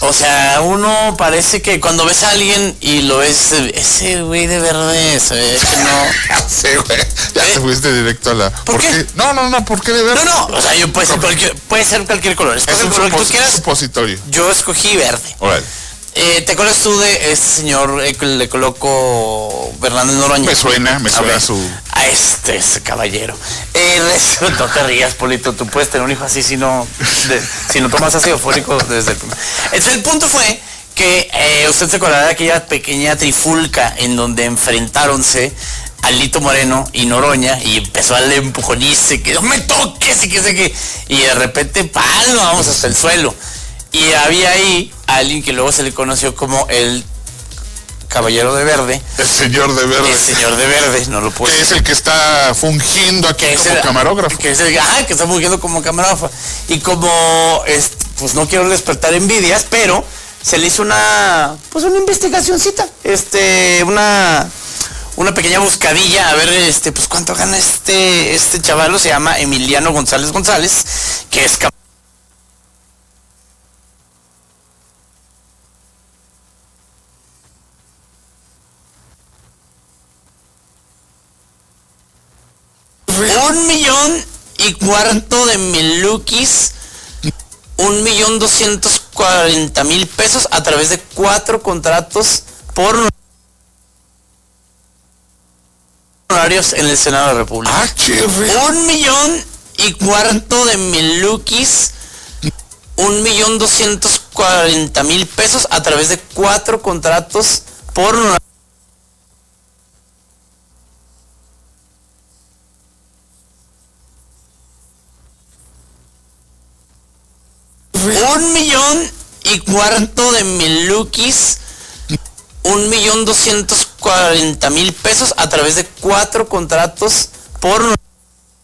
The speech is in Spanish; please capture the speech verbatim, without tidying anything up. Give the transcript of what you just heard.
O sea, uno parece que cuando ves a alguien y lo ves, ese güey de verde, se ve que no. Sí, güey. Ya ¿Eh? te fuiste directo a la. ¿Por, ¿Por qué? qué? No, no, no, ¿por qué de verde? No, no, o sea, yo puede ser cualquier, puede ser cualquier color. Escoge Es un el color que tú quieras. supositorio. Yo escogí verde. Órale. Eh, ¿Te acuerdas tú de este señor eh, que le coloco Fernández Noroña? Me suena, me suena a su... A este, ese caballero. Eh, no te rías, Polito, tú puedes tener un hijo así si no, de, si no tomas ácido fólico desde el... Entonces el punto fue que eh, usted se acordará de aquella pequeña trifulca en donde enfrentáronse Alito Moreno y Noroña y empezó a darle empujonice, que no me toques y que sé que... Y de repente, palo, vamos hasta el suelo. Y había ahí alguien que luego se le conoció como el caballero de verde. El señor de verde. El señor de verde, no lo puedo Que es el que está fungiendo aquí como el, camarógrafo. Que es el ah, que está fungiendo como camarógrafo. Y como, es, pues no quiero despertar envidias, pero se le hizo una, pues una investigacioncita, este, una, una pequeña buscadilla, a ver, este, pues cuánto gana este, este chavalo, se llama Emiliano González González, que es un millón y cuarto de milukis, un millón doscientos cuarenta mil pesos a través de cuatro contratos por honorarios en el Senado de la República. Ah, chévere. Un millón y cuarto de milukis, un millón doscientos cuarenta mil pesos a través de cuatro contratos por honorarios. Un millón y cuarto de milukis, un millón doscientos cuarenta mil pesos a través de cuatro contratos por